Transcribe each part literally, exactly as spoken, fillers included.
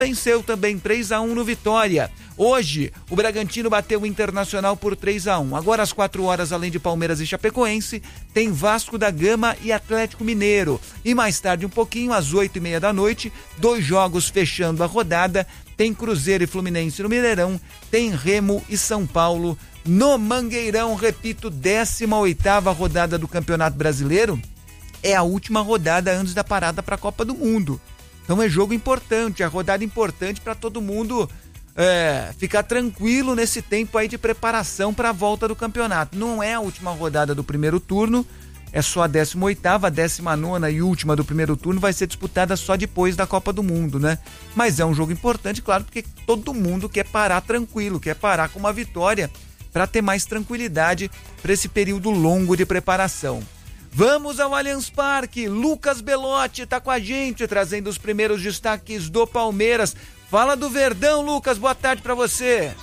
venceu também três a um no Vitória. Hoje, o Bragantino bateu o Internacional por três a um. Agora, às quatro horas, além de Palmeiras e Chapecoense, tem Vasco da Gama e Atlético Mineiro. E mais tarde, um pouquinho, às oito e meia da noite, dois jogos fechando a rodada. Tem Cruzeiro e Fluminense no Mineirão, tem Remo e São Paulo no Mangueirão. Repito, décima oitava rodada do Campeonato Brasileiro. É a última rodada antes da parada para a Copa do Mundo. Então é jogo importante, é rodada importante para todo mundo é, ficar tranquilo nesse tempo aí de preparação para a volta do campeonato. Não é a última rodada do primeiro turno, é só a décima oitava, a décima nona e última do primeiro turno vai ser disputada só depois da Copa do Mundo, né? Mas é um jogo importante, claro, porque todo mundo quer parar tranquilo, quer parar com uma vitória para ter mais tranquilidade para esse período longo de preparação. Vamos ao Allianz Parque. Lucas Belotti está com a gente, trazendo os primeiros destaques do Palmeiras. Fala do Verdão, Lucas, boa tarde para você.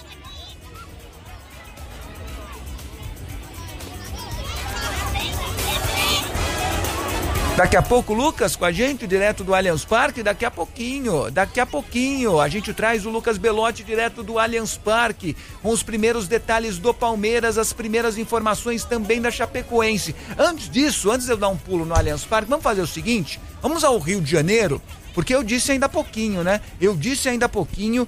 Daqui a pouco, Lucas, com a gente, direto do Allianz Parque, daqui a pouquinho, daqui a pouquinho, a gente traz o Lucas Belotti direto do Allianz Parque, com os primeiros detalhes do Palmeiras, as primeiras informações também da Chapecoense. Antes disso, antes de eu dar um pulo no Allianz Parque, vamos fazer o seguinte, vamos ao Rio de Janeiro, porque eu disse ainda há pouquinho, né? Eu disse ainda há pouquinho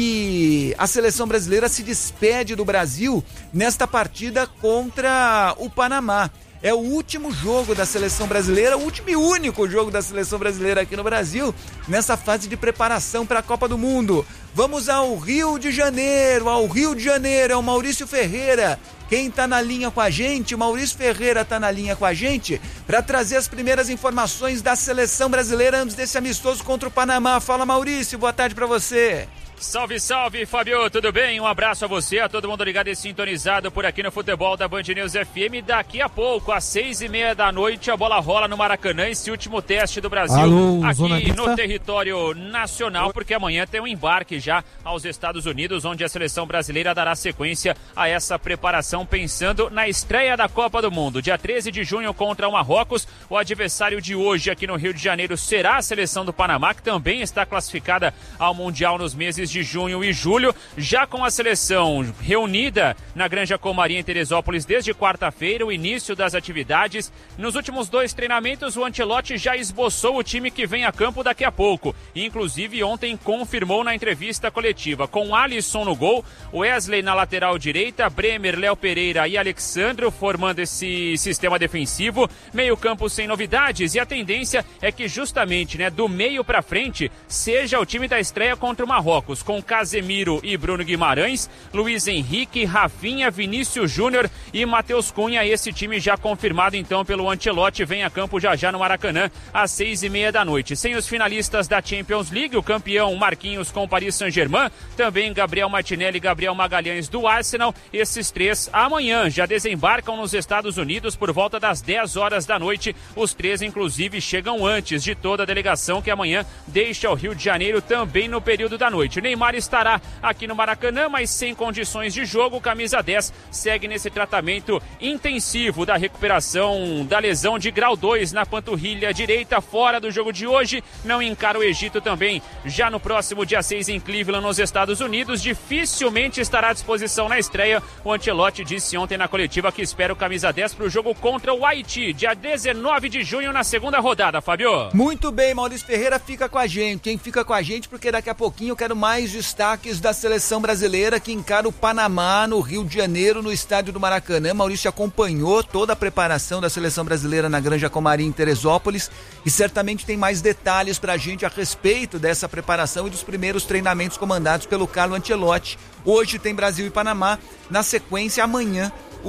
que a seleção brasileira se despede do Brasil nesta partida contra o Panamá. É o último jogo da seleção brasileira, o último e único jogo da seleção brasileira aqui no Brasil, nessa fase de preparação para a Copa do Mundo. Vamos ao Rio de Janeiro, ao Rio de Janeiro, é o Maurício Ferreira. Quem tá na linha com a gente, o Maurício Ferreira tá na linha com a gente, para trazer as primeiras informações da seleção brasileira antes desse amistoso contra o Panamá. Fala, Maurício, boa tarde para você. Salve, salve, Fabio, tudo bem? Um abraço a você, a todo mundo ligado e sintonizado por aqui no Futebol da Band News F M. Daqui a pouco, às seis e meia da noite, a bola rola no Maracanã, esse último teste do Brasil. Alô, aqui no território nacional, porque amanhã tem um embarque já aos Estados Unidos, onde a seleção brasileira dará sequência a essa preparação, pensando na estreia da Copa do Mundo. Dia treze de junho contra o Marrocos, o adversário de hoje aqui no Rio de Janeiro será a seleção do Panamá, que também está classificada ao Mundial nos meses de junho e julho, já com a seleção reunida na Granja Comaria em Teresópolis desde quarta-feira, o início das atividades. Nos últimos dois treinamentos, o Ancelotti já esboçou o time que vem a campo daqui a pouco. Inclusive, ontem confirmou na entrevista coletiva, com Alisson no gol, Wesley na lateral direita, Bremer, Léo Pereira e Alexandro formando esse sistema defensivo. Meio campo sem novidades, e a tendência é que justamente, né, do meio para frente seja o time da estreia contra o Marrocos, com Casemiro e Bruno Guimarães, Luiz Henrique, Rafinha, Vinícius Júnior e Matheus Cunha. Esse time já confirmado então pelo Ancelotti, vem a campo já já no Maracanã às seis e meia da noite. Sem os finalistas da Champions League, o campeão Marquinhos com o Paris Saint-Germain, também Gabriel Martinelli e Gabriel Magalhães do Arsenal. Esses três amanhã já desembarcam nos Estados Unidos por volta das dez horas da noite. Os três inclusive chegam antes de toda a delegação que amanhã deixa o Rio de Janeiro também no período da noite. Neymar estará aqui no Maracanã, mas sem condições de jogo. O camisa dez segue nesse tratamento intensivo da recuperação da lesão de grau dois na panturrilha direita, fora do jogo de hoje. Não encara o Egito também já no próximo dia seis em Cleveland, nos Estados Unidos. Dificilmente estará à disposição na estreia. O Ancelotti disse ontem na coletiva que espera o camisa dez para o jogo contra o Haiti, dia dezenove de junho, na segunda rodada, Fabio. Muito bem, Maurício Ferreira fica com a gente. Quem fica com a gente, porque daqui a pouquinho eu quero mais destaques da seleção brasileira que encara o Panamá no Rio de Janeiro, no estádio do Maracanã. Maurício acompanhou toda a preparação da seleção brasileira na Granja Comaria em Teresópolis e certamente tem mais detalhes pra gente a respeito dessa preparação e dos primeiros treinamentos comandados pelo Carlo Ancelotti. Hoje tem Brasil e Panamá, na sequência amanhã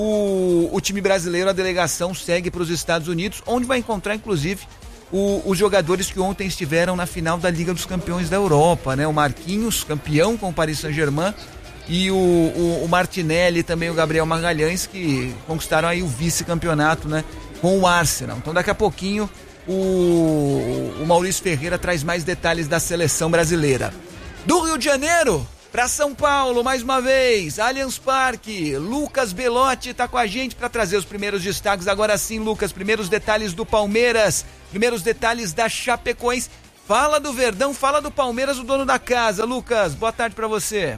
o, o time brasileiro, a delegação segue para os Estados Unidos, onde vai encontrar inclusive O, os jogadores que ontem estiveram na final da Liga dos Campeões da Europa, né? O Marquinhos, campeão com o Paris Saint-Germain, e o, o, o Martinelli, também o Gabriel Magalhães, que conquistaram aí o vice-campeonato, né? Com o Arsenal. Então daqui a pouquinho o, o Maurício Ferreira traz mais detalhes da seleção brasileira. Do Rio de Janeiro para São Paulo, mais uma vez, Allianz Parque, Lucas Belotti está com a gente para trazer os primeiros destaques. Agora sim, Lucas, primeiros detalhes do Palmeiras, primeiros detalhes da Chapecoense. Fala do Verdão, fala do Palmeiras, o dono da casa. Lucas, boa tarde pra você.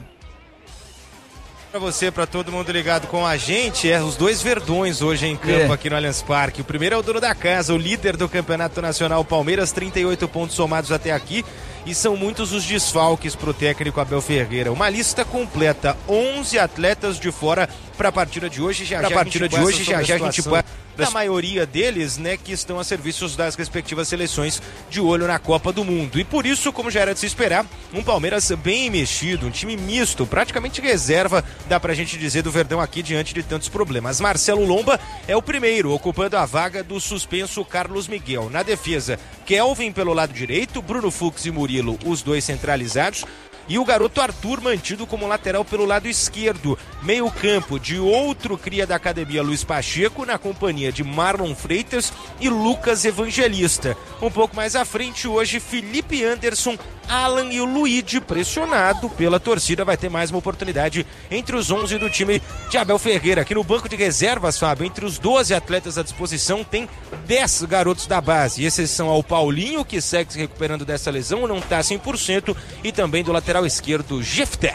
Para você, para todo mundo ligado com a gente, é os dois verdões hoje em campo é. aqui no Allianz Parque. O primeiro é o dono da casa, o líder do Campeonato Nacional Palmeiras, trinta e oito pontos somados até aqui, e são muitos os desfalques para o técnico Abel Ferreira. Uma lista completa, onze atletas de fora para a partida de hoje. Já, pra já a partida de hoje, já, já a gente passa. A maioria deles, né, que estão a serviços das respectivas seleções de olho na Copa do Mundo. E por isso, como já era de se esperar, um Palmeiras bem mexido, um time misto, praticamente reserva, dá pra gente dizer, do Verdão aqui diante de tantos problemas. Marcelo Lomba é o primeiro, ocupando a vaga do suspenso Carlos Miguel. Na defesa, Kelvin pelo lado direito, Bruno Fux e Murilo, os dois centralizados. E o garoto Arthur mantido como lateral pelo lado esquerdo. Meio campo de outro cria da academia, Luiz Pacheco, na companhia de Marlon Freitas e Lucas Evangelista. Um pouco mais à frente hoje, Felipe Anderson, Alan e o Luigi, pressionado pela torcida, vai ter mais uma oportunidade entre os onze do time de Abel Ferreira. Aqui no banco de reservas, Fábio, entre os doze atletas à disposição, tem dez garotos da base. Exceção ao Paulinho, que segue se recuperando dessa lesão, não está cem por cento, e também do lateral esquerdo, Jefté.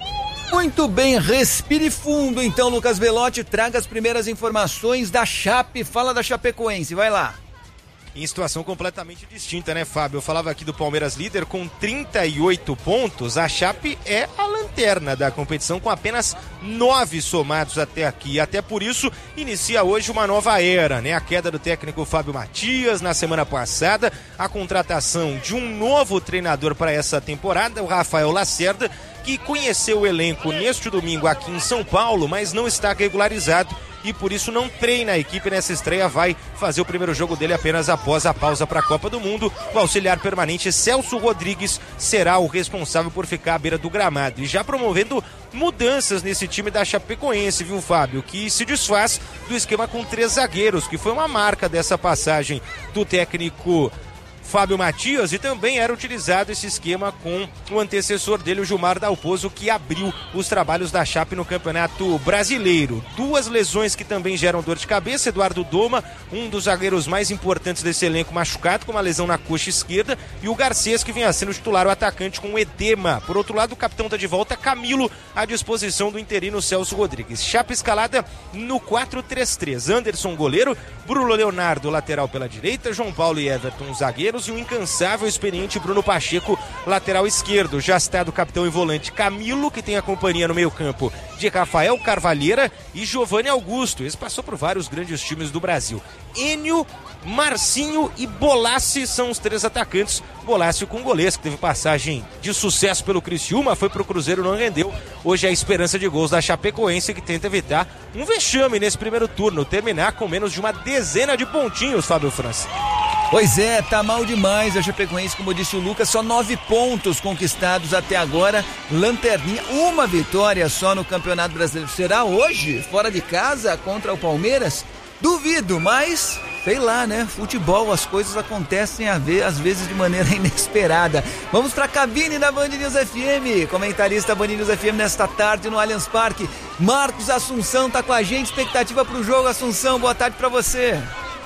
Muito bem, respire fundo então, Lucas Belotti, traga as primeiras informações da Chape, fala da Chapecoense, vai lá. Em situação completamente distinta, né, Fábio? Eu falava aqui do Palmeiras líder com trinta e oito pontos. A Chape é a lanterna da competição com apenas nove somados até aqui. Até por isso, inicia hoje uma nova era, né? A queda do técnico Fábio Matias na semana passada, a contratação de um novo treinador para essa temporada, o Rafael Lacerda, que conheceu o elenco neste domingo aqui em São Paulo, mas não está regularizado e por isso não treina a equipe nessa estreia, vai fazer o primeiro jogo dele apenas após a pausa para a Copa do Mundo. O auxiliar permanente Celso Rodrigues será o responsável por ficar à beira do gramado e já promovendo mudanças nesse time da Chapecoense, viu, Fábio? Que se desfaz do esquema com três zagueiros, que foi uma marca dessa passagem do técnico Fábio Matias, e também era utilizado esse esquema com o antecessor dele, o Gilmar Dalpozo, que abriu os trabalhos da Chape no Campeonato Brasileiro. Duas lesões que também geram dor de cabeça: Eduardo Doma, um dos zagueiros mais importantes desse elenco, machucado com uma lesão na coxa esquerda, e o Garcês, que vinha sendo titular, o atacante, com edema. Por outro lado, o capitão está de volta, Camilo, à disposição do interino Celso Rodrigues. Chape escalada no quatro três três, Anderson goleiro, Bruno Leonardo lateral pela direita, João Paulo e Everton zagueiros, e o incansável experiente Bruno Pacheco lateral esquerdo. Já está do capitão e volante Camilo, que tem a companhia no meio campo de Rafael Carvalheira e Giovanni Augusto. Esse passou por vários grandes times do Brasil. Enio, Marcinho e Bolassi são os três atacantes. Bolassi com goleiro, que teve passagem de sucesso pelo Criciúma, foi pro Cruzeiro, não rendeu. Hoje é a esperança de gols da Chapecoense, que tenta evitar um vexame nesse primeiro turno, terminar com menos de uma dezena de pontinhos, Fábio França. Pois é, tá mal demais a Chapecoense, como disse o Lucas, só nove pontos conquistados até agora, lanterninha, uma vitória só no Campeonato Brasileiro. Será hoje, fora de casa, contra o Palmeiras? Duvido, mas sei lá, né? Futebol, as coisas acontecem às vezes de maneira inesperada. Vamos pra cabine da Band News F M, comentarista Band News F M nesta tarde no Allianz Parque. Marcos Assunção tá com a gente, expectativa pro jogo. Assunção, boa tarde pra você.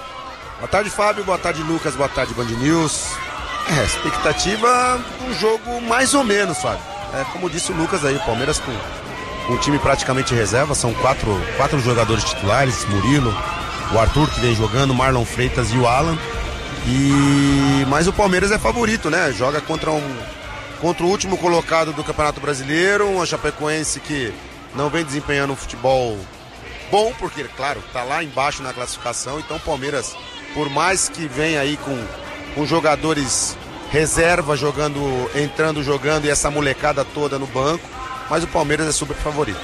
Boa tarde, Fábio, boa tarde, Lucas, boa tarde, Band News. É, expectativa um jogo mais ou menos, Fábio. É, como disse o Lucas aí, o Palmeiras com, com um time praticamente reserva, são quatro, quatro jogadores titulares, Murilo, o Arthur, que vem jogando, Marlon Freitas e o Alan. E mas o Palmeiras é favorito, né? Joga contra um contra o último colocado do Campeonato Brasileiro, uma Chapecoense que não vem desempenhando um futebol bom, porque, claro, tá lá embaixo na classificação. Então o Palmeiras, por mais que venha aí com, com jogadores reserva jogando, entrando, jogando, e essa molecada toda no banco, mas o Palmeiras é super favorito.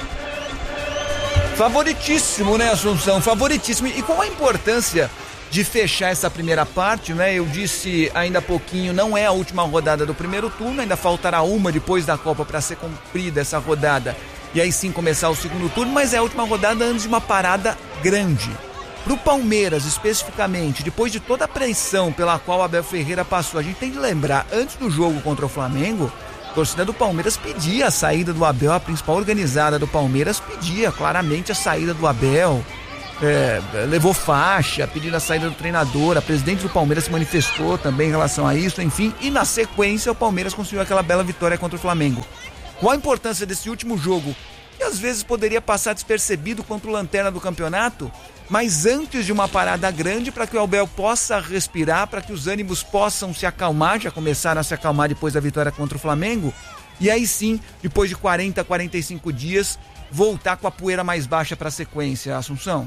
Favoritíssimo, né, Assunção? Favoritíssimo. E qual a importância de fechar essa primeira parte, né? Eu disse ainda há pouquinho, não é a última rodada do primeiro turno, ainda faltará uma depois da Copa para ser cumprida essa rodada, e aí sim começar o segundo turno, mas é a última rodada antes de uma parada grande. Pro Palmeiras, especificamente, depois de toda a pressão pela qual o Abel Ferreira passou, a gente tem de lembrar, antes do jogo contra o Flamengo, a torcida do Palmeiras pedia a saída do Abel, a principal organizada do Palmeiras pedia claramente a saída do Abel. é, levou faixa, pedindo a saída do treinador, a presidente do Palmeiras se manifestou também em relação a isso, enfim, e na sequência o Palmeiras conseguiu aquela bela vitória contra o Flamengo. Qual a importância desse último jogo, que às vezes poderia passar despercebido quanto lanterna do campeonato, mas antes de uma parada grande para que o Abel possa respirar, para que os ânimos possam se acalmar, já começaram a se acalmar depois da vitória contra o Flamengo, e aí sim, depois de quarenta, quarenta e cinco dias, voltar com a poeira mais baixa para a sequência, Assunção?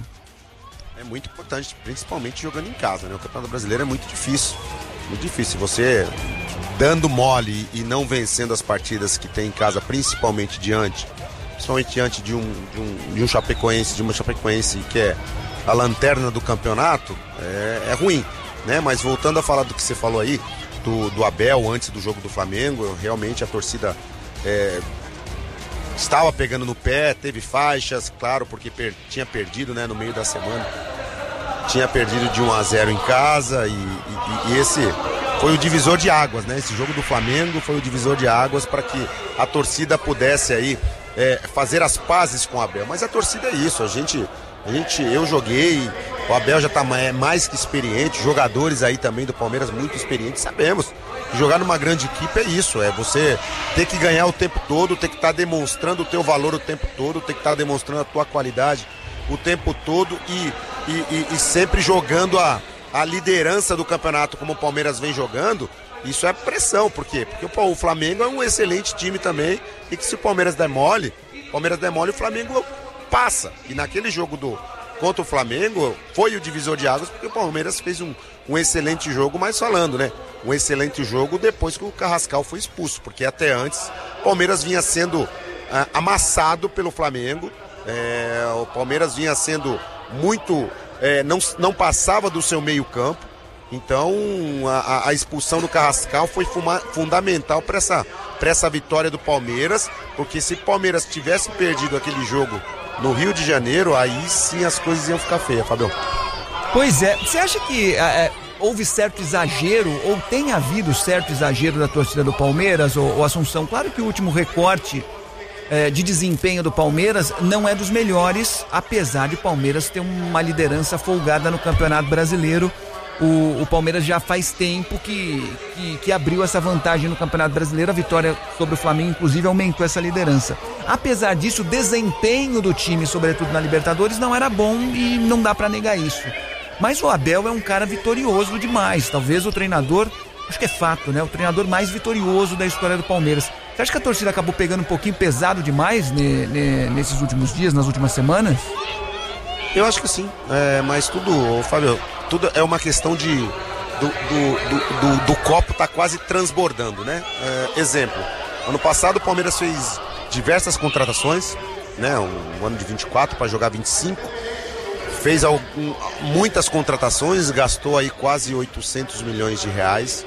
É muito importante, principalmente jogando em casa, né? O Campeonato Brasileiro é muito difícil, muito difícil. Você dando mole e não vencendo as partidas que tem em casa, principalmente diante, principalmente diante de um, de um, de um Chapecoense, de uma Chapecoense que é a lanterna do campeonato, é, é ruim, né? Mas voltando a falar do que você falou aí, do, do Abel antes do jogo do Flamengo, realmente a torcida é, estava pegando no pé, teve faixas, claro, porque per, tinha perdido, né, no meio da semana, tinha perdido de um a zero em casa e, e, e esse foi o divisor de águas, né? Esse jogo do Flamengo foi o divisor de águas para que a torcida pudesse aí é, fazer as pazes com o Abel. Mas a torcida é isso, a gente, a gente eu joguei, o Abel já está mais que experiente, jogadores aí também do Palmeiras muito experientes, sabemos que jogar numa grande equipe é isso, é você ter que ganhar o tempo todo, ter que estar tá demonstrando o teu valor o tempo todo, ter que estar tá demonstrando a tua qualidade o tempo todo e, e, e, e sempre jogando a, a liderança do campeonato como o Palmeiras vem jogando. Isso é pressão, por quê? Porque pô, o Flamengo é um excelente time também e que se o Palmeiras der mole, o Palmeiras der mole, o Flamengo passa. E naquele jogo do contra o Flamengo foi o divisor de águas porque o Palmeiras fez um, um excelente jogo, mas falando, né? Um excelente jogo depois que o Carrascal foi expulso, porque até antes o Palmeiras vinha sendo ah, amassado pelo Flamengo, é, o Palmeiras vinha sendo muito, é, não, não passava do seu meio campo, então a, a expulsão do Carrascal foi fuma, fundamental para essa, para essa vitória do Palmeiras, porque se o Palmeiras tivesse perdido aquele jogo no Rio de Janeiro, aí sim as coisas iam ficar feias, Fabião. Pois é, você acha que é, houve certo exagero, ou tem havido certo exagero da torcida do Palmeiras, ou, ou Assunção? Claro que o último recorte é, de desempenho do Palmeiras não é dos melhores, apesar de o Palmeiras ter uma liderança folgada no Campeonato Brasileiro. O, o Palmeiras já faz tempo que, que, que abriu essa vantagem no Campeonato Brasileiro. A vitória sobre o Flamengo, inclusive, aumentou essa liderança. Apesar disso, o desempenho do time, sobretudo na Libertadores, não era bom e não dá pra negar isso. Mas o Abel é um cara vitorioso demais. Talvez o treinador, acho que é fato, né? O treinador mais vitorioso da história do Palmeiras. Você acha que a torcida acabou pegando um pouquinho pesado demais ne, ne, nesses últimos dias, nas últimas semanas? Eu acho que sim, é, mas tudo, Fábio, tudo é uma questão de do, do, do, do, do copo tá quase transbordando, né? É, exemplo, ano passado o Palmeiras fez diversas contratações, né? Um, um ano de vinte e quatro para jogar vinte e cinco, fez algum, muitas contratações, gastou aí quase oitocentos milhões de reais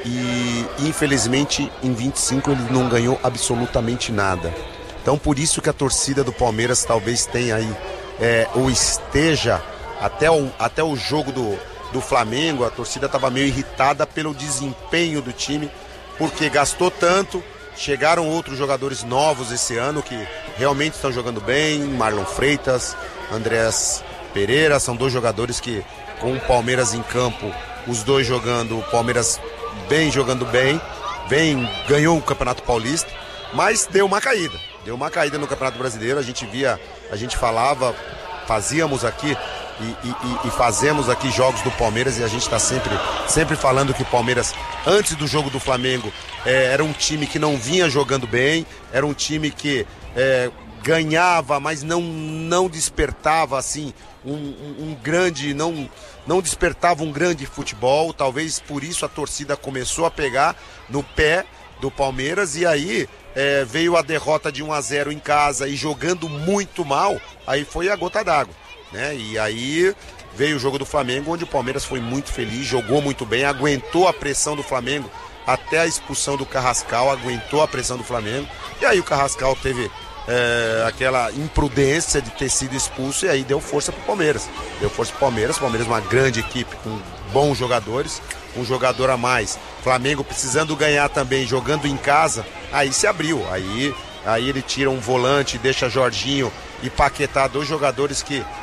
e infelizmente em vinte e cinco ele não ganhou absolutamente nada. Então por isso que a torcida do Palmeiras talvez tenha aí É, ou esteja até o, até o jogo do, do Flamengo, a torcida estava meio irritada pelo desempenho do time, porque gastou tanto, chegaram outros jogadores novos esse ano que realmente estão jogando bem, Marlon Freitas, Andrés Pereira, são dois jogadores que com o Palmeiras em campo, os dois jogando, o Palmeiras bem jogando bem, bem, ganhou o Campeonato Paulista, mas deu uma caída. Deu uma caída no Campeonato Brasileiro, a gente via, a gente falava, fazíamos aqui e, e, e fazemos aqui jogos do Palmeiras e a gente está sempre, sempre falando que o Palmeiras, antes do jogo do Flamengo, é, era um time que não vinha jogando bem, era um time que é, ganhava, mas não, não despertava assim um, um, um grande, não, não despertava um grande futebol, talvez por isso a torcida começou a pegar no pé do Palmeiras e aí É, veio a derrota de um a zero em casa e jogando muito mal, aí foi a gota d'água, né? E aí veio o jogo do Flamengo, onde o Palmeiras foi muito feliz, jogou muito bem, aguentou a pressão do Flamengo até a expulsão do Carrascal, aguentou a pressão do Flamengo, e aí o Carrascal teve é, aquela imprudência de ter sido expulso, e aí deu força pro Palmeiras, deu força pro Palmeiras, o Palmeiras uma grande equipe com bons jogadores, um jogador a mais, Flamengo precisando ganhar também, jogando em casa, aí se abriu, aí, aí ele tira um volante, deixa Jorginho e Paquetá, dois jogadores que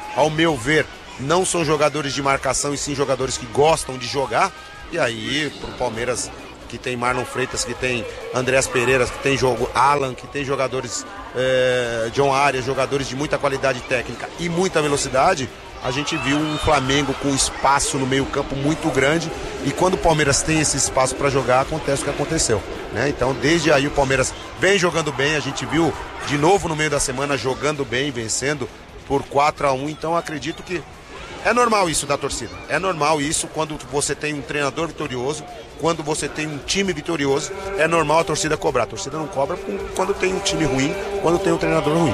ao meu ver, não são jogadores de marcação e sim jogadores que gostam de jogar. E aí, pro Palmeiras, que tem Marlon Freitas, que tem Andreas Pereira, que tem jogo Alan, que tem jogadores é, John Arias, jogadores de muita qualidade técnica e muita velocidade, a gente viu um Flamengo com espaço no meio campo muito grande, e quando o Palmeiras tem esse espaço para jogar, acontece o que aconteceu, né? Então desde aí o Palmeiras vem jogando bem, a gente viu de novo no meio da semana jogando bem, vencendo por quatro a um, então acredito que é normal isso da torcida, é normal isso quando você tem um treinador vitorioso, quando você tem um time vitorioso, é normal a torcida cobrar. A torcida não cobra quando tem um time ruim, quando tem um treinador ruim.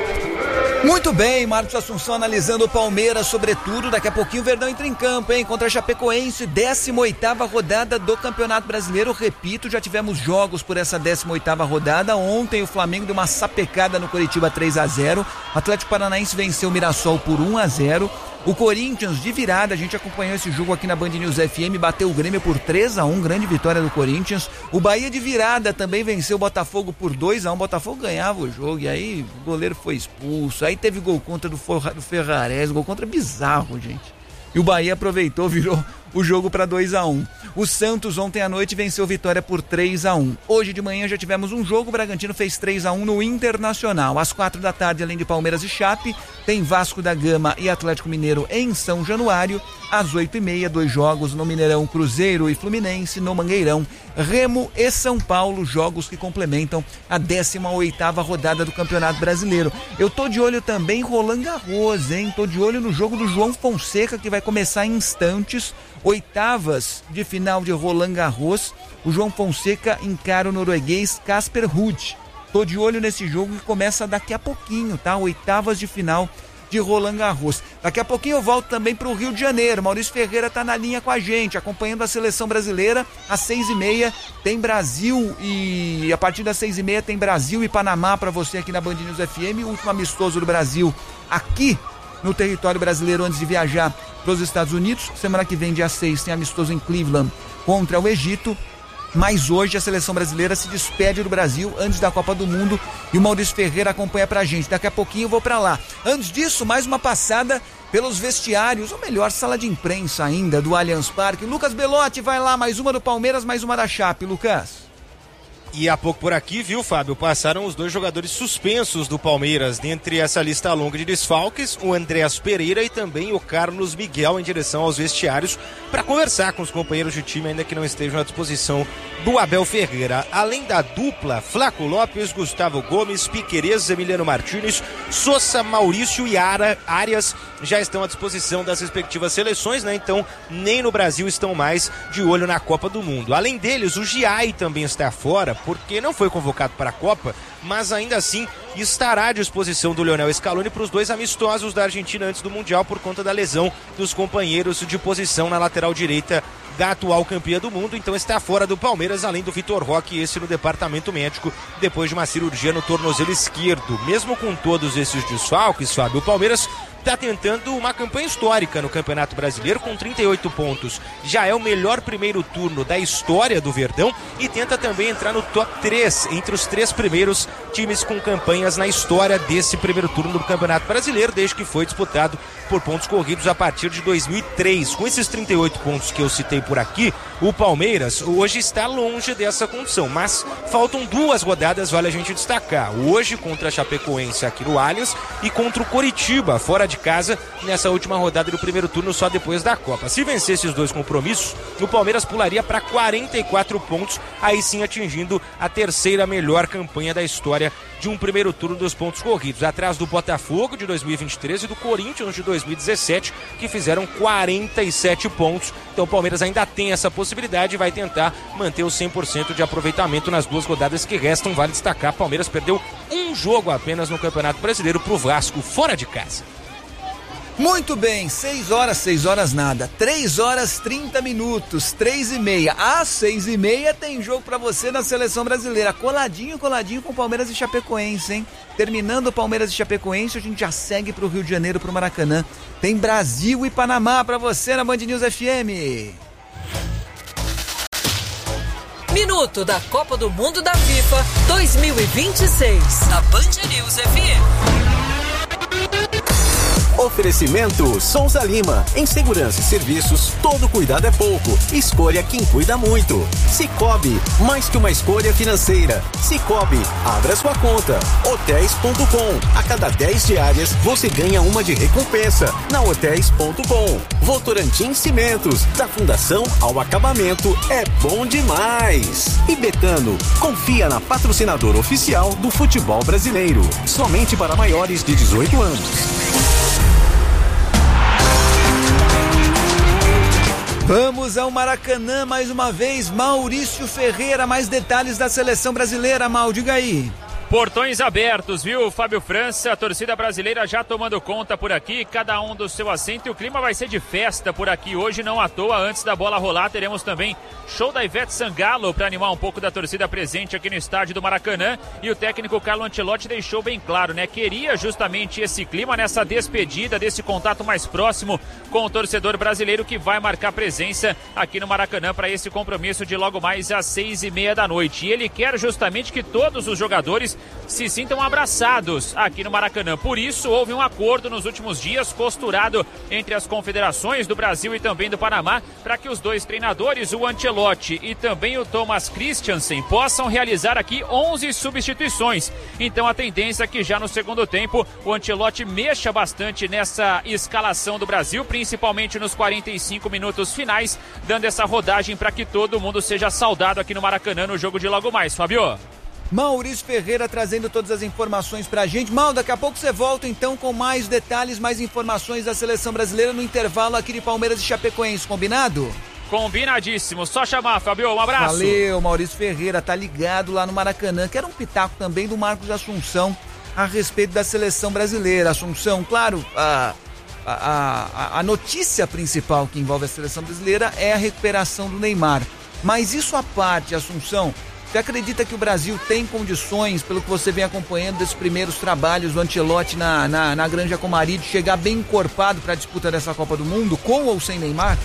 Muito bem, Marcos Assunção analisando o Palmeiras, sobretudo. Daqui a pouquinho o Verdão entra em campo, hein? Contra a Chapecoense, décima oitava rodada do Campeonato Brasileiro. Repito, já tivemos jogos por essa décima oitava rodada. Ontem o Flamengo deu uma sapecada no Coritiba três a zero. O Atlético Paranaense venceu o Mirassol por um a zero. O Corinthians de virada, a gente acompanhou esse jogo aqui na Band News F M, bateu o Grêmio por três a um, grande vitória do Corinthians. O Bahia de virada também venceu o Botafogo por dois a um, o Botafogo ganhava o jogo e aí o goleiro foi expulso, aí teve gol contra do, do Ferrares, gol contra bizarro, gente. E o Bahia aproveitou, virou o jogo para dois a um. O Santos ontem à noite venceu a Vitória por três a um. Hoje de manhã já tivemos um jogo, o Bragantino fez três a um no Internacional. Às quatro da tarde, além de Palmeiras e Chape, tem Vasco da Gama e Atlético Mineiro em São Januário. Às oito e meia, dois jogos no Mineirão, Cruzeiro e Fluminense. No Mangueirão, Remo e São Paulo, jogos que complementam a décima oitava rodada do Campeonato Brasileiro. Eu tô de olho também em Roland Garros, hein? Tô de olho no jogo do João Fonseca, que vai começar em instantes. Oitavas de final de Roland Garros, o João Fonseca encara o norueguês Casper Ruud. Tô de olho nesse jogo que começa daqui a pouquinho, tá? Oitavas de final de Roland Garros. Daqui a pouquinho eu volto também para o Rio de Janeiro. Maurício Ferreira tá na linha com a gente, acompanhando a seleção brasileira. Às seis e meia tem Brasil e a partir das seis e meia tem Brasil e Panamá para você aqui na Band News F M. O último amistoso do Brasil aqui no território brasileiro antes de viajar para os Estados Unidos. Semana que vem, dia seis, tem amistoso em Cleveland contra o Egito. Mas hoje a seleção brasileira se despede do Brasil antes da Copa do Mundo e o Maurício Ferreira acompanha pra gente. Daqui a pouquinho eu vou pra lá. Antes disso, mais uma passada pelos vestiários, ou melhor, sala de imprensa ainda do Allianz Parque. Lucas Belotti vai lá, mais uma do Palmeiras, mais uma da Chape. Lucas. E há pouco por aqui, viu, Fábio, passaram os dois jogadores suspensos do Palmeiras. Dentre essa lista longa de desfalques, o Andreas Pereira e também o Carlos Miguel em direção aos vestiários para conversar com os companheiros de time, ainda que não estejam à disposição do Abel Ferreira. Além da dupla, Flaco Lopes, Gustavo Gomes, Piquerez, Emiliano Martínez, Sousa, Maurício e Ara, Arias já estão à disposição das respectivas seleções, né? Então nem no Brasil estão mais de olho na Copa do Mundo. Além deles, o Giai também está fora, porque não foi convocado para a Copa, mas ainda assim estará à disposição do Lionel Scaloni para os dois amistosos da Argentina antes do Mundial por conta da lesão dos companheiros de posição na lateral direita da atual campeã do mundo. Então está fora do Palmeiras, além do Vitor Roque, esse no departamento médico depois de uma cirurgia no tornozelo esquerdo. Mesmo com todos esses desfalques, Fábio, o Palmeiras está tentando uma campanha histórica no Campeonato Brasileiro com trinta e oito pontos. Já é o melhor primeiro turno da história do Verdão e tenta também entrar no top três, entre os três primeiros times com campanhas na história desse primeiro turno do Campeonato Brasileiro, desde que foi disputado por pontos corridos a partir de dois mil e três. Com esses trinta e oito pontos que eu citei por aqui, o Palmeiras hoje está longe dessa condição, mas faltam duas rodadas, vale a gente destacar. Hoje contra a Chapecoense aqui no Allianz e contra o Coritiba, fora de casa, nessa última rodada do primeiro turno, só depois da Copa. Se vencer esses dois compromissos, o Palmeiras pularia para quarenta e quatro pontos, aí sim atingindo a terceira melhor campanha da história de um primeiro turno dos pontos corridos, atrás do Botafogo de dois mil e vinte e três e do Corinthians de dois mil e dezessete, que fizeram quarenta e sete pontos. Então o Palmeiras ainda tem essa possibilidade e vai tentar manter o cem por cento de aproveitamento nas duas rodadas que restam. Vale destacar, Palmeiras perdeu um jogo apenas no Campeonato Brasileiro pro Vasco fora de casa. Muito bem, seis horas, seis horas nada, três horas trinta minutos, três e meia, às seis e meia tem jogo pra você na Seleção Brasileira, coladinho, coladinho com Palmeiras e Chapecoense, hein? Terminando o Palmeiras e Chapecoense, a gente já segue pro Rio de Janeiro, pro Maracanã, tem Brasil e Panamá pra você na Band News F M. Minuto da Copa do Mundo da FIFA dois mil e vinte e seis, na Band News F M. Oferecimento Souza Lima. Em segurança e serviços, todo cuidado é pouco. Escolha quem cuida muito. Cicobi, mais que uma escolha financeira. Cicobi, abra sua conta. Hotéis ponto com. A cada dez diárias, você ganha uma de recompensa. Na Hotéis ponto com. Votorantim Cimentos, da fundação ao acabamento, é bom demais. E Betano, confia na patrocinadora oficial do futebol brasileiro. Somente para maiores de dezoito anos. Vamos ao Maracanã mais uma vez. Maurício Ferreira, mais detalhes da seleção brasileira. Mal, diga aí. Portões abertos, viu, Fábio França? A torcida brasileira já tomando conta por aqui, cada um do seu assento, e o clima vai ser de festa por aqui hoje, não à toa. Antes da bola rolar, teremos também show da Ivete Sangalo para animar um pouco da torcida presente aqui no estádio do Maracanã. E o técnico Carlo Ancelotti deixou bem claro, né? Queria justamente esse clima nessa despedida, desse contato mais próximo com o torcedor brasileiro que vai marcar presença aqui no Maracanã para esse compromisso de logo mais às seis e meia da noite. E ele quer justamente que todos os jogadores se sintam abraçados aqui no Maracanã. Por isso, houve um acordo nos últimos dias, costurado entre as confederações do Brasil e também do Panamá, para que os dois treinadores, o Ancelotti e também o Thomas Christiansen, possam realizar aqui onze substituições. Então a tendência é que já no segundo tempo o Ancelotti mexa bastante nessa escalação do Brasil, principalmente nos quarenta e cinco minutos finais, dando essa rodagem para que todo mundo seja saudado aqui no Maracanã no jogo de logo mais, Fábio. Maurício Ferreira trazendo todas as informações pra gente. Mal, daqui a pouco você volta então com mais detalhes, mais informações da seleção brasileira no intervalo aqui de Palmeiras e Chapecoense, combinado? Combinadíssimo, só chamar, Fabio, um abraço. Valeu, Maurício Ferreira, tá ligado lá no Maracanã. Quero um pitaco também do Marcos Assunção a respeito da seleção brasileira. Assunção, claro, a, a, a, a notícia principal que envolve a seleção brasileira é a recuperação do Neymar. Mas isso à parte, Assunção, você acredita que o Brasil tem condições, pelo que você vem acompanhando desses primeiros trabalhos do Ancelotti na, na, na Granja Comari, de chegar bem encorpado para a disputa dessa Copa do Mundo, com ou sem Neymar?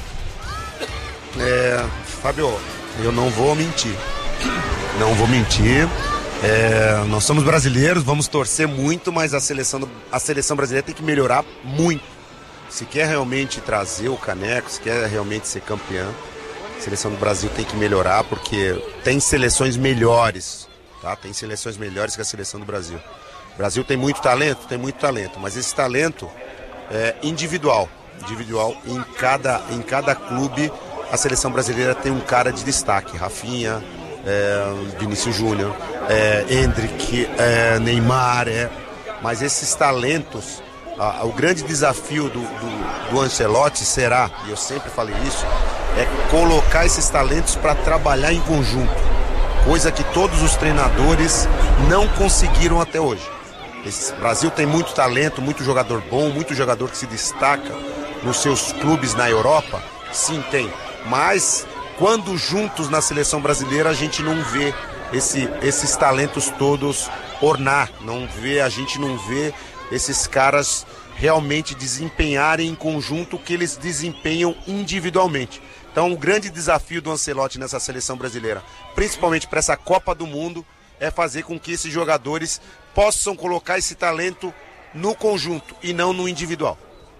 É, Fábio, eu não vou mentir. Não vou mentir. É, nós somos brasileiros, vamos torcer muito, mas a seleção, a seleção brasileira tem que melhorar muito. Se quer realmente trazer o caneco, se quer realmente ser campeã, a seleção do Brasil tem que melhorar, porque tem seleções melhores, tá? Tem seleções melhores que a seleção do Brasil. O Brasil tem muito talento, tem muito talento, mas esse talento é individual, individual em cada, em cada clube. A seleção brasileira tem um cara de destaque, Rafinha, é, Vinícius Júnior, é, Endrick, é, Neymar, é, mas esses talentos, a, o grande desafio do, do, do Ancelotti será, e eu sempre falei isso, é colocar esses talentos para trabalhar em conjunto, coisa que todos os treinadores não conseguiram até hoje. Esse Brasil tem muito talento, muito jogador bom, muito jogador que se destaca nos seus clubes na Europa, sim, tem, mas quando juntos na seleção brasileira a gente não vê esse, esses talentos todos ornar, não vê, a gente não vê esses caras realmente desempenharem em conjunto o que eles desempenham individualmente. Então o grande desafio do Ancelotti nessa seleção brasileira, principalmente para essa Copa do Mundo, é fazer com que esses jogadores possam colocar esse talento no conjunto e não no individual.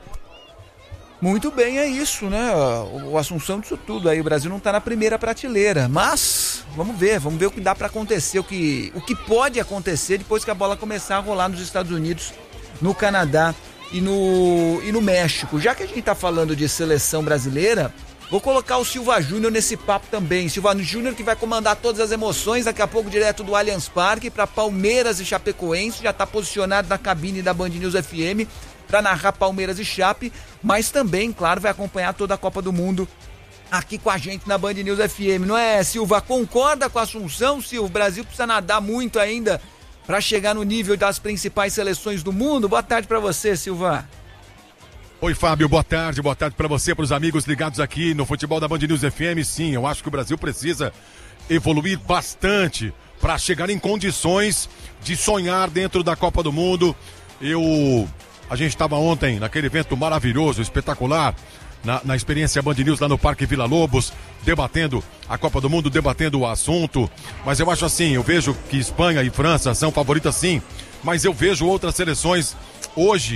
Muito bem, é isso, né? O Assunção disso tudo aí, o Brasil não está na primeira prateleira, mas vamos ver, vamos ver o que dá para acontecer, o que, o que pode acontecer depois que a bola começar a rolar nos Estados Unidos, no Canadá e no, e no México. Já que a gente está falando de seleção brasileira, vou colocar o Silva Júnior nesse papo também. Silva Júnior que vai comandar todas as emoções, daqui a pouco direto do Allianz Parque para Palmeiras e Chapecoense, já está posicionado na cabine da Band News F M para narrar Palmeiras e Chape, mas também, claro, vai acompanhar toda a Copa do Mundo aqui com a gente na Band News F M. Não é, Silva? Concorda com a Assunção, Silva? O Brasil precisa nadar muito ainda para chegar no nível das principais seleções do mundo. Boa tarde para você, Silva. Oi, Fábio, boa tarde, boa tarde para você, para os amigos ligados aqui no futebol da Band News F M. Sim, eu acho que o Brasil precisa evoluir bastante para chegar em condições de sonhar dentro da Copa do Mundo. Eu, a gente estava ontem naquele evento maravilhoso, espetacular, na, na experiência Band News lá no Parque Vila Lobos, debatendo a Copa do Mundo, debatendo o assunto, mas eu acho assim, eu vejo que Espanha e França são favoritas sim, mas eu vejo outras seleções hoje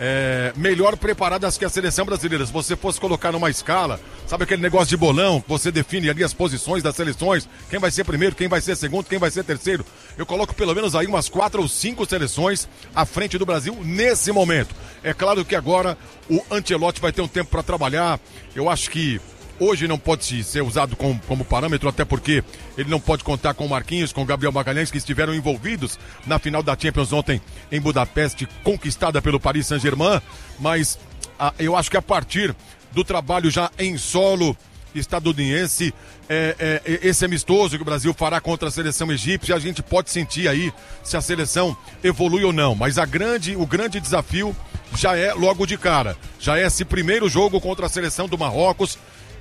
é, melhor preparadas que a seleção brasileira. Se você fosse colocar numa escala, sabe aquele negócio de bolão, que você define ali as posições das seleções, quem vai ser primeiro, quem vai ser segundo, quem vai ser terceiro. Eu coloco pelo menos aí umas quatro ou cinco seleções à frente do Brasil nesse momento. É claro que agora o Ancelotti vai ter um tempo para trabalhar. Eu acho que hoje não pode ser usado como, como parâmetro, até porque ele não pode contar com o Marquinhos, com o Gabriel Magalhães, que estiveram envolvidos na final da Champions ontem em Budapeste, conquistada pelo Paris Saint-Germain. Mas a, eu acho que a partir do trabalho já em solo estadunidense, é, é, esse amistoso que o Brasil fará contra a seleção egípcia, a gente pode sentir aí se a seleção evolui ou não. Mas a grande, o grande desafio já é logo de cara. Já é esse primeiro jogo contra a seleção do Marrocos,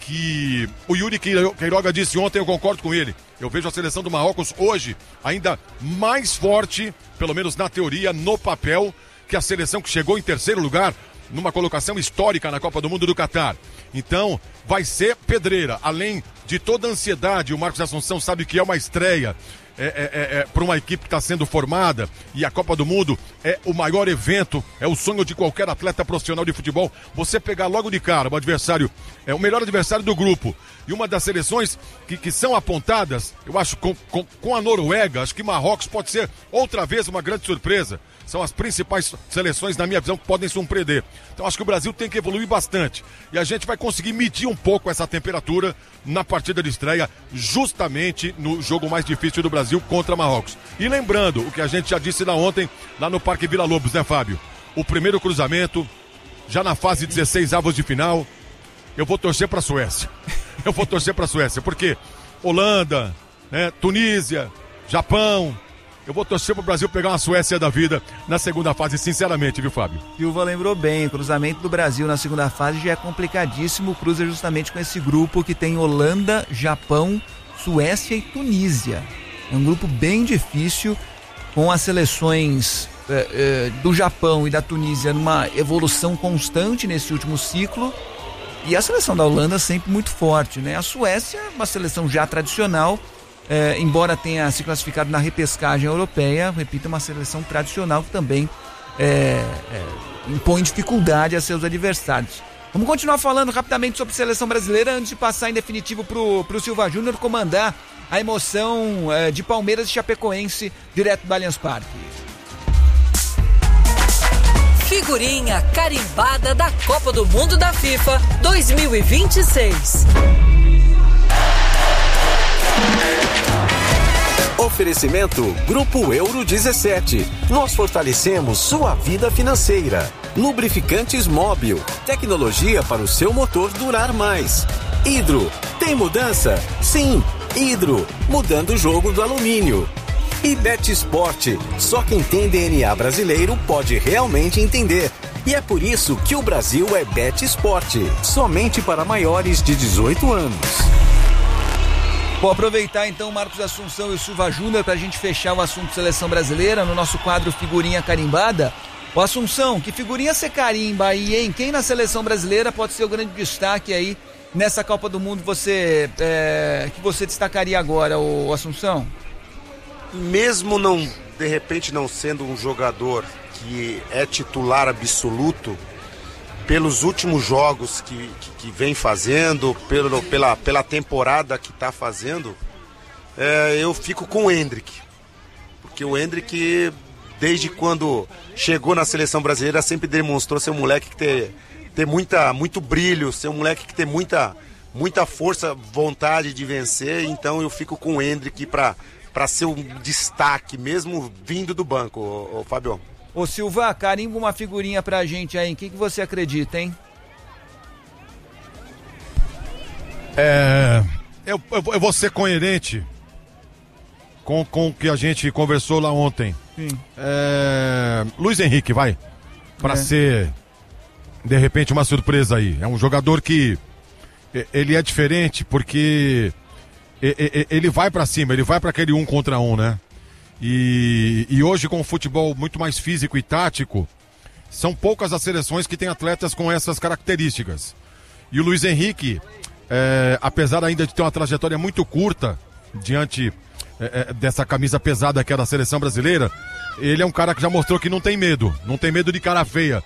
que o Yuri Queiroga disse ontem, eu concordo com ele. Eu vejo a seleção do Marrocos hoje ainda mais forte, pelo menos na teoria, no papel, que a seleção que chegou em terceiro lugar numa colocação histórica na Copa do Mundo do Catar. Então, vai ser pedreira. Além de toda a ansiedade, o Marcos Assunção sabe que é uma estreia é, é, é, para uma equipe que está sendo formada, e a Copa do Mundo é o maior evento, é o sonho de qualquer atleta profissional de futebol. Você pegar logo de cara o adversário, é o melhor adversário do grupo, e uma das seleções que, que são apontadas, eu acho, com, com, com a Noruega, acho que Marrocos pode ser outra vez uma grande surpresa. São as principais seleções, na minha visão, que podem surpreender. Então acho que o Brasil tem que evoluir bastante. E a gente vai conseguir medir um pouco essa temperatura na partida de estreia, justamente no jogo mais difícil do Brasil contra Marrocos. E lembrando o que a gente já disse lá ontem, lá no Parque Vila Lobos, né, Fábio? O primeiro cruzamento, já na fase dezesseis avos de final, eu vou torcer para a Suécia. Eu vou torcer para a Suécia, porque Holanda, né, Tunísia, Japão... Eu vou torcer pro Brasil pegar uma Suécia da vida na segunda fase, sinceramente, viu, Fábio? Silva lembrou bem, o cruzamento do Brasil na segunda fase já é complicadíssimo, cruza justamente com esse grupo que tem Holanda, Japão, Suécia e Tunísia. É um grupo bem difícil, com as seleções eh, eh, do Japão e da Tunísia numa evolução constante nesse último ciclo, e a seleção da Holanda sempre muito forte, né? A Suécia é uma seleção já tradicional, É, embora tenha se classificado na repescagem europeia, repito, é uma seleção tradicional que também é, é, impõe dificuldade a seus adversários. Vamos continuar falando rapidamente sobre a seleção brasileira antes de passar em definitivo pro, pro Silva Júnior comandar a emoção é, de Palmeiras e Chapecoense direto do Allianz Parque. Figurinha carimbada da Copa do Mundo da FIFA dois mil e vinte e seis. Oferecimento Grupo Euro dezessete. Nós fortalecemos sua vida financeira. Lubrificantes Móbil. Tecnologia para o seu motor durar mais. Hidro. Tem mudança? Sim. Hidro. Mudando o jogo do alumínio. E Bet Sport. Só quem tem D N A brasileiro pode realmente entender. E é por isso que o Brasil é Bet Sport. Somente para maiores de dezoito anos. Vou aproveitar então o Marcos Assunção e o Silva Júnior para a gente fechar o assunto seleção brasileira no nosso quadro Figurinha Carimbada. O Assunção, que figurinha você carimba aí, hein? Quem na seleção brasileira pode ser o grande destaque aí nessa Copa do Mundo você, é, que você destacaria agora, o Assunção? Mesmo não, de repente não sendo um jogador que é titular absoluto, pelos últimos jogos que, que, que vem fazendo, pelo, pela, pela temporada que está fazendo, é, eu fico com o Endrick. Porque o Endrick, desde quando chegou na seleção brasileira, sempre demonstrou ser um moleque que tem, tem muita, muito brilho, ser um moleque que tem muita, muita força, vontade de vencer. Então eu fico com o Endrick para para ser um destaque, mesmo vindo do banco, ô, ô, Fábio. Ô Silva, carimba uma figurinha pra gente aí, em quem que você acredita, hein? É, eu, eu, eu vou ser coerente com, com o que a gente conversou lá ontem. Sim. É, Luiz Henrique, vai, pra é. ser de repente uma surpresa aí. É um jogador que ele é diferente porque ele vai pra cima, ele vai pra aquele um contra um, né? E, e hoje, com o futebol muito mais físico e tático, são poucas as seleções que têm atletas com essas características. E o Luiz Henrique, é, apesar ainda de ter uma trajetória muito curta diante é, dessa camisa pesada que é da seleção brasileira, ele é um cara que já mostrou que não tem medo, não tem medo de cara feia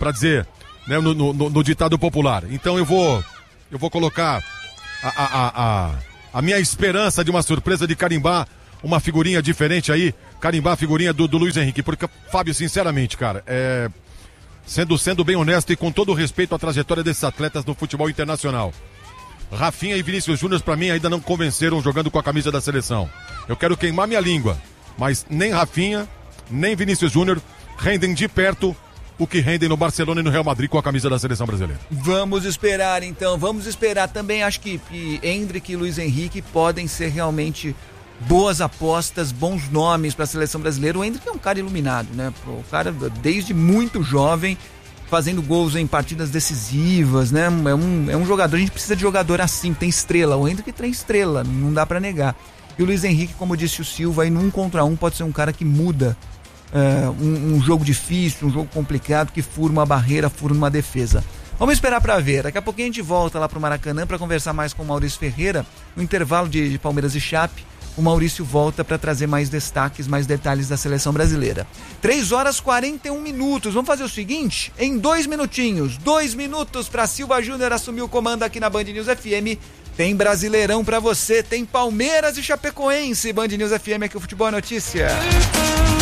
para dizer, né, no, no, no ditado popular. Então eu vou, eu vou colocar a, a, a, a minha esperança de uma surpresa de carimbar uma figurinha diferente aí, carimbar a figurinha do, do Luiz Henrique, porque, Fábio, sinceramente, cara, é, sendo, sendo bem honesto e com todo o respeito à trajetória desses atletas no futebol internacional, Rafinha e Vinícius Júnior, pra mim, ainda não convenceram jogando com a camisa da seleção. Eu quero queimar minha língua, mas nem Rafinha, nem Vinícius Júnior rendem de perto o que rendem no Barcelona e no Real Madrid com a camisa da seleção brasileira. Vamos esperar, então, vamos esperar. Também acho que, que Endrick e Luiz Henrique podem ser realmente boas apostas, bons nomes para a seleção brasileira. O Endrick é um cara iluminado, né? O cara, desde muito jovem, fazendo gols em partidas decisivas, né? É um, é um jogador, a gente precisa de jogador assim, tem estrela. O Endrick tem estrela, não dá para negar. E o Luiz Henrique, como disse o Silva, aí num contra um pode ser um cara que muda uh, um, um jogo difícil, um jogo complicado, que fura uma barreira, fura uma defesa. Vamos esperar para ver. Daqui a pouquinho a gente volta lá pro Maracanã para conversar mais com o Maurício Ferreira, no intervalo de, de Palmeiras e Chape. O Maurício volta para trazer mais destaques, mais detalhes da seleção brasileira. três horas e quarenta e um minutos. Vamos fazer o seguinte? Em dois minutinhos, dois minutos para Silva Júnior assumir o comando aqui na Band News F M. Tem Brasileirão para você, tem Palmeiras e Chapecoense. Band News F M, aqui o Futebol é Notícia.